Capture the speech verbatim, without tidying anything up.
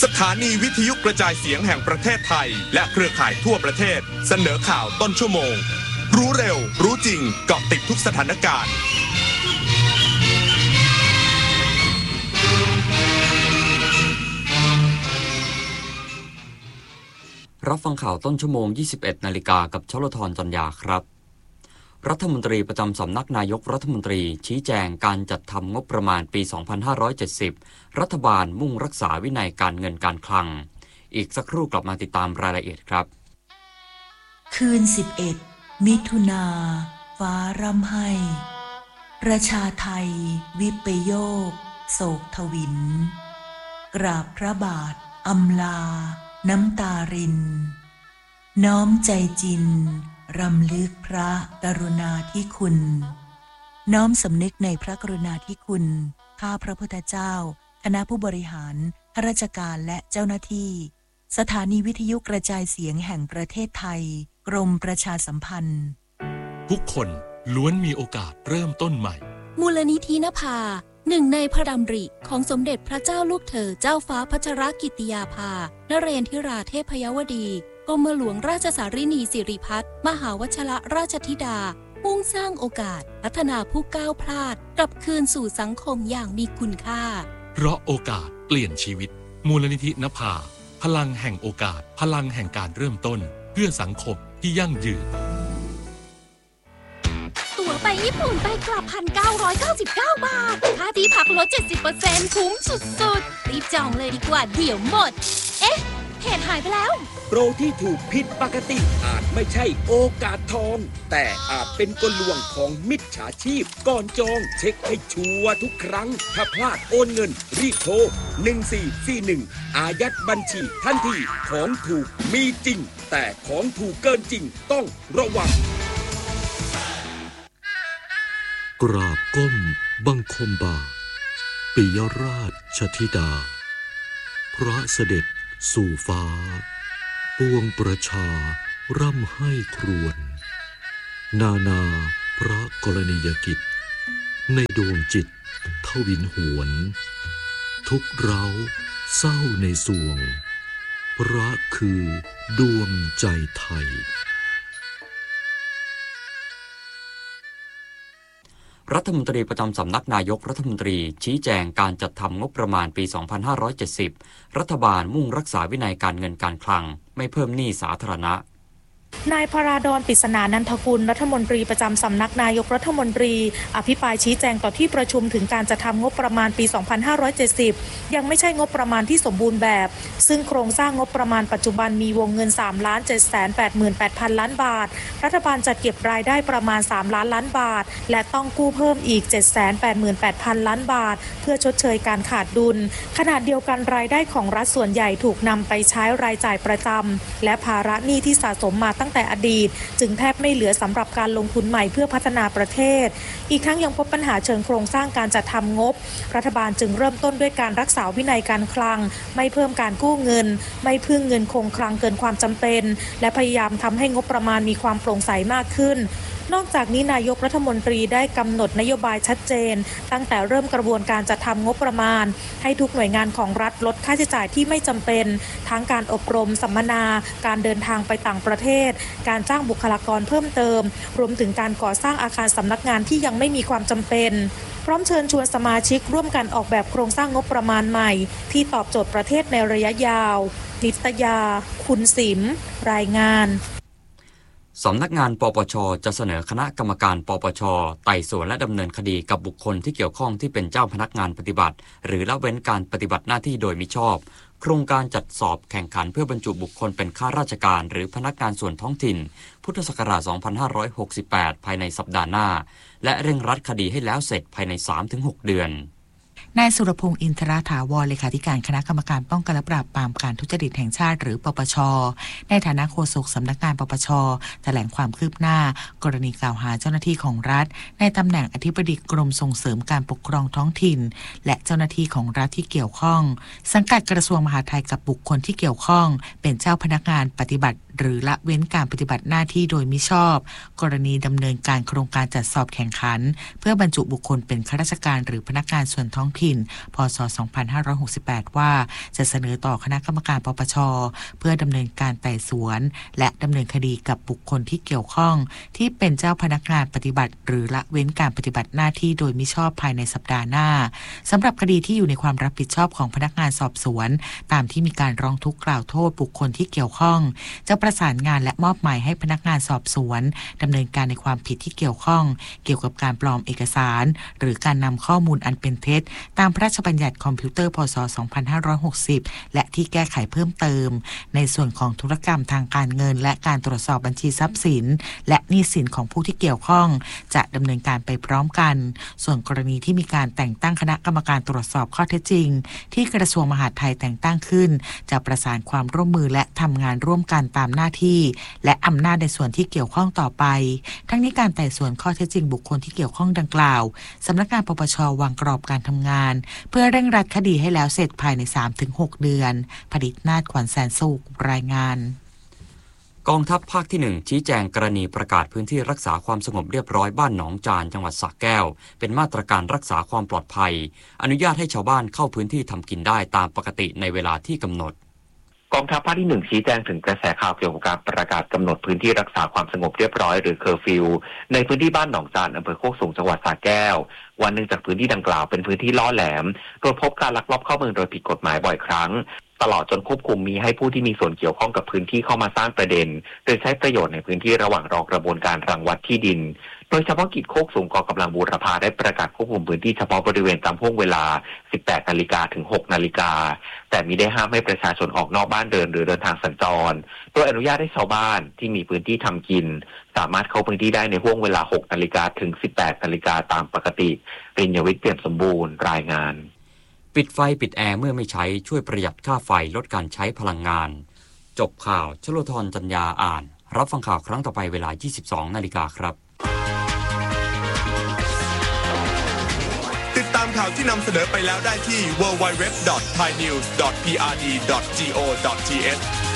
ถานีวิทยุกระจายเสียงแห่งประเทศไทยและเครือข่ายทั่วประเทศเสนอข่าวต้นชั่วโมงรู้เร็วรู้จริงเกาะติดทุกสถานการณ์รับฟังข่าวต้นชั่วโมง ยี่สิบเอ็ด นาฬิกากับชลธรจันยาครับรัฐมนตรีประจำสำนักนายกรัฐมนตรีชี้แจงการจัดทำงบประมาณปี สองพันห้าร้อยเจ็ดสิบ รัฐบาลมุ่งรักษาวินัยการเงินการคลังอีกสักครู่กลับมาติดตามรายละเอียดครับคืน สิบเอ็ด มิถุนาฟ้าร่ำไห้ประชาไทยวิปโยคโศกทวินกราบพระบาทอำลาน้ำตารินน้อมใจจินรำลึกพระกรุณาธิคุณน้อมสำนึกในพระกรุณาธิคุณข้าพระพุทธเจ้าคณะผู้บริหารข้าราชการและเจ้าหน้าที่สถานีวิทยุกระจายเสียงแห่งประเทศไทยกรมประชาสัมพันธ์ทุกคนล้วนมีโอกาสเริ่มต้นใหม่มูลนิธินภาหนึ่งในพระดำริของสมเด็จพระเจ้าลูกเธอเจ้าฟ้าพัชรกิติยาภานเรนทิราเทพยวดีกรมหลวงราชสารินีสิริพัฒน์มหาวชิรราชธิดามุ่งสร้างโอกาสพัฒนาผู้ก้าวพลาดกลับคืนสู่สังคมอย่างมีคุณค่าเพราะโอกาสเปลี่ยนชีวิตมูลนิธินภาพลังแห่งโอกาสพลังแห่งการเริ่มต้นเพื่อสังคมที่ยั่งยืนตั๋วไปญี่ปุ่นไปกลับ หนึ่งพันเก้าร้อยเก้าสิบเก้า บาทค่าที่พักลด เจ็ดสิบเปอร์เซ็นต์ คุ้มสุดๆรีบจองเลยดีกว่าเดี๋ยวหมดเอ๊ะเพจหายไปแล้วโปรที่ถูกผิดปกติอาจไม่ใช่โอกาสทองแต่อาจเป็นกลลวงของมิจฉาชีพก่อนจองเช็คให้ชัวร์ทุกครั้งถ้าพลาดโอนเงินรีบโทรหนึ่งสี่สี่หนึ่งอายัดบัญชีทันทีของถูกมีจริงแต่ของถูกเกินจริงต้องระวังกราบก้มบังคมบาทปิยราชธิดาพระเสด็จสู่ฟ้าปวงประชาร่ำไห้ครวญนานาพระกรณียกิจในดวงจิตทวินหวนทุกเร้าเศร้าในสวงพระคือดวงใจไทยรัฐมนตรีประจำสำนักนายกรัฐมนตรีชี้แจงการจัดทำงบประมาณปี สองพันห้าร้อยเจ็ดสิบ รัฐบาลมุ่งรักษาวินัยการเงินการคลังไม่เพิ่มหนี้สาธารณะนายพราดร ปริศนานันทกุลรัฐมนตรีประจำสำนักนายกรัฐมนตรีอภิปรายชี้แจงต่อที่ประชุมถึงการจัดทำงบประมาณปี สองพันห้าร้อยเจ็ดสิบ ยังไม่ใช่งบประมาณที่สมบูรณ์แบบซึ่งโครงสร้างงบประมาณปัจจุบันมีวงเงิน สามล้านเจ็ดแสนแปดหมื่นแปดพัน ล้านบาทรัฐบาลจัดเก็บรายได้ประมาณสามล้านล้านบาทและต้องกู้เพิ่มอีก เจ็ดแสนแปดหมื่นแปดพัน ล้านบาทเพื่อชดเชยการขาดดุลขณะเดียวกันรายได้ของรัฐส่วนใหญ่ถูกนำไปใช้รายจ่ายประจำและภาระหนี้ที่สะสมมาตั้งแต่อดีตจึงแทบไม่เหลือสำหรับการลงทุนใหม่เพื่อพัฒนาประเทศอีกทั้งยังพบปัญหาเชิงโครงสร้างการจัดทำงบรัฐบาลจึงเริ่มต้นด้วยการรักษาวินัยการคลังไม่เพิ่มการกู้เงินไม่พึ่งเงินคงคลังเกินความจำเป็นและพยายามทำให้งบประมาณมีความโปร่งใสมากขึ้นนอกจากนี้นายกรัฐมนตรีได้กำหนดนโยบายชัดเจนตั้งแต่เริ่มกระบวนการจัดทำงบประมาณให้ทุกหน่วยงานของรัฐลดค่าใช้จ่ายที่ไม่จำเป็นทั้งการอบรมสัมมนาการเดินทางไปต่างประเทศการจ้างบุคลากรเพิ่มเติมรวมถึงการก่อสร้างอาคารสำนักงานที่ยังไม่มีความจำเป็นพร้อมเชิญชวนสมาชิกร่วมกันออกแบบโครงสร้างงบประมาณใหม่ที่ตอบโจทย์ประเทศในระยะยาวนิตยาคุณสิมรายงานสำนักงานปปช.จะเสนอคณะกรรมการปปช.ไต่สวนและดำเนินคดีกับบุคคลที่เกี่ยวข้องที่เป็นเจ้าพนักงานปฏิบัติหรือละเว้นการปฏิบัติหน้าที่โดยมิชอบโครงการจัดสอบแข่งขันเพื่อบรรจุบุคคลเป็นข้าราชการหรือพนักงานส่วนท้องถิ่นพุทธศักราช สองพันห้าร้อยหกสิบแปด ภายในสัปดาห์หน้าและเร่งรัดคดีให้แล้วเสร็จภายใน สามถึงหก เดือนนายสุรพงษ์อินทรถาวรเลขาธิการคณะกรรมการป้องกันและปราบปรามการทุจริตแห่งชาติหรือปปช.ในฐานะโฆษกสำนักงานปปช.แถลงความคืบหน้ากรณีกล่าวหาเจ้าหน้าที่ของรัฐในตำแหน่งอธิบดีกรมส่งเสริมการปกครองท้องถิ่นและเจ้าหน้าที่ของรัฐที่เกี่ยวข้องสังกัดกระทรวงมหาดไทยกับบุคคลที่เกี่ยวข้องเป็นเจ้าพนักงานปฏิบัติหรือละเว้นการปฏิบัติหน้าที่โดยมิชอบกรณีดำเนินการโครงการจัดสอบแข่งขันเพื่อบรรจุบุคคลเป็นข้าราชการหรือพนักงานส่วนท้องถิ่นถิ่นพ.ศ. สองพันห้าร้อยหกสิบแปดว่าจะเสนอต่อคณะกรรมการปปช.เพื่อดำเนินการไต่สวนและดำเนินคดีกับบุคคลที่เกี่ยวข้องที่เป็นเจ้าพนักงานปฏิบัติหรือละเว้นการปฏิบัติหน้าที่โดยมิชอบภายในสัปดาห์หน้าสำหรับคดีที่อยู่ในความรับผิดชอบของพนักงานสอบสวนตามที่มีการร้องทุกข์กล่าวโทษบุคคลที่เกี่ยวข้องจะประสานงานและมอบหมายให้พนักงานสอบสวนดำเนินการในความผิดที่เกี่ยวข้องเกี่ยวกับการปลอมเอกสารหรือการนำข้อมูลอันเป็นเท็จตามพระราชบัญญัติคอมพิวเตอร์พ.ศ. สองพันห้าร้อยหกสิบและที่แก้ไขเพิ่มเติมในส่วนของธุรกรรมทางการเงินและการตรวจสอบบัญชีทรัพย์สินและหนี้สินของผู้ที่เกี่ยวข้องจะดำเนินการไปพร้อมกันส่วนกรณีที่มีการแต่งตั้งคณะกรรมการตรวจสอบข้อเท็จจริงที่กระทรวงมหาดไทยแต่งตั้งขึ้นจะประสานความร่วมมือและทำงานร่วมกันตามหน้าที่และอำนาจในส่วนที่เกี่ยวข้องต่อไปทั้งนี้การไต่สวนข้อเท็จจริงบุคคลที่เกี่ยวข้องดังกล่าวสำนักงานปปช.วางกรอบการทำงานเพื่อเร่งรัดคดีให้แล้วเสร็จภายใน สามถึงหก เดือนผลิตนาฏขวัญแสนสุขรายงานกองทัพภาคที่หนึ่งชี้แจงกรณีประกาศพื้นที่รักษาความสงบเรียบร้อยบ้านหนองจานจังหวัดสระแก้วเป็นมาตรการรักษาความปลอดภัยอนุญาตให้ชาวบ้านเข้าพื้นที่ทำกินได้ตามปกติในเวลาที่กำหนดกองทัพภาคที่หนึ่งชี้แจงถึงกระแสข่าวเกี่ยวกับการประกาศกำหนดพื้นที่รักษาความสงบเรียบร้อยหรือเคอร์ฟิวในพื้นที่บ้านหนองจานอำเภอโคกสูงจังหวัดสระแก้ววันหนึ่งจากพื้นที่ดังกล่าวเป็นพื้นที่ล่อแหลมตรวจพบการลักลอบเข้าเมืองโดยผิดกฎหมายบ่อยครั้งตลอดจนควบคุมมีให้ผู้ที่มีส่วนเกี่ยวข้องกับพื้นที่เข้ามาสร้างประเด็นโดยใช้ประโยชน์ในพื้นที่ระหว่างรอกระบวนการรังวัดที่ดินโดยเฉพาะกิจโคกสูงกองกำลังบูรพาได้ประกาศควบคุมพื้นที่เฉพาะบริเวณตามห่วงเวลา สิบแปดนาฬิกา ถึง หกนาฬิกาแต่มิได้ห้ามให้ประชาชนออกนอกบ้านเดินหรือเดินทางสัญจรโดยอนุญาตให้ชาวบ้านที่มีพื้นที่ทำกินสามารถเข้าพื้นที่ได้ในห่วงเวลา หกนาฬิกา ถึง สิบแปดนาฬิกาตามปกติริญญวิทย์เปี่ยมสมบูรณ์รายงานปิดไฟปิดแอร์เมื่อไม่ใช้ช่วยประหยัดค่าไฟลดการใช้พลังงานจบข่าวชโลธรจัญญาอ่านรับฟังข่าวครั้งต่อไปเวลา ยี่สิบสองนาฬิกาครับติดตามข่าวที่นำเสนอไปแล้วได้ที่ ดับเบิลยู ดับเบิลยู ดับเบิลยู ดอท ไทยนิวส์ ดอท พี อาร์ ดี ดอท จี โอ ดอท ที เอช